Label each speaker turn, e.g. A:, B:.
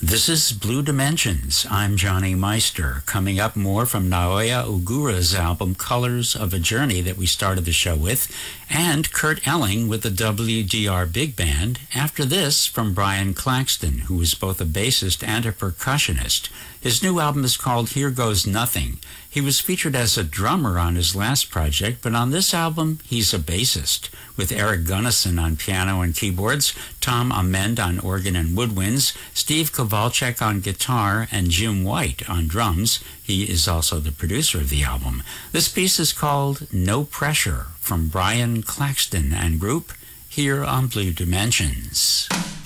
A: This is Blue Dimensions. I'm Johnny Meister. Coming up, more from Naoya Ogura's album Colors of a Journey that we started the show with, and Kurt Elling with the WDR Big Band. After this, from Brian Claxton, who is both a bassist and a percussionist. His new album is called Here Goes Nothing. He was featured as a drummer on his last project, but on this album, he's a bassist, with Eric Gunnison on piano and keyboards, Tom Amend on organ and woodwinds, Steve Kowalczyk on guitar, and Jim White on drums. He is also the producer of the album. This piece is called No Pressure, from Brian Claxton and Group, here on Blue Dimensions.